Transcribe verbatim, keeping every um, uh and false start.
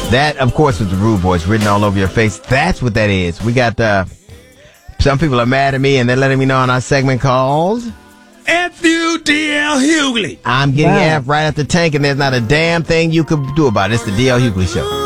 That, of course, was the Rude Boys written all over your face. That's what that is. We got, uh, some people are mad at me and they're letting me know on our segment called F U D L Hughley. I'm getting Wow. F right at the tank and there's not a damn thing you could do about it. It's the D L Hughley Show.